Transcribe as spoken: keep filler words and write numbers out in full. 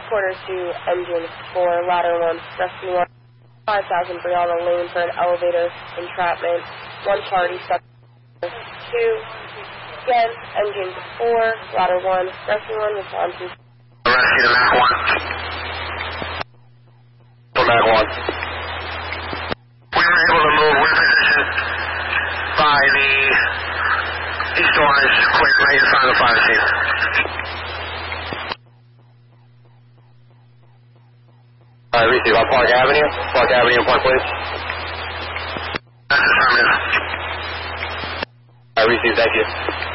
quarter to engine four, ladder one, rescue one, five thousand Brianna Lane for an elevator entrapment, one party, step two, again, engine four, ladder one, rescue one, respond to. Rescue to Mac one. For Mac one. We were able to move, we're positioned by the East Orange, quick, right in front of the fire scene. Alright, receive on Park Avenue. Park Avenue, point please. That's affirmative. Alright, receive, thank you.